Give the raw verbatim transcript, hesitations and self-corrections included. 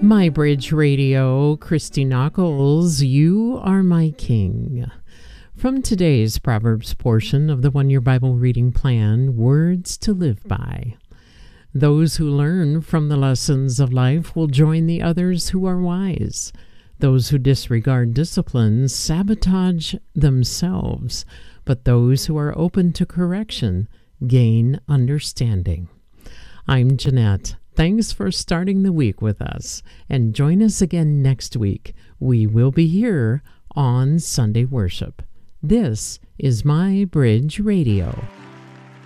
My Bridge Radio, Christy Knuckles, you are my king. From today's Proverbs portion of the one-year Bible reading plan, Words to Live By. Those who learn from the lessons of life will join the others who are wise. Those who disregard discipline sabotage themselves, but those who are open to correction gain understanding. I'm Jeanette. Thanks for starting the week with us, and join us again next week. We will be here on Sunday Worship. This is My Bridge Radio.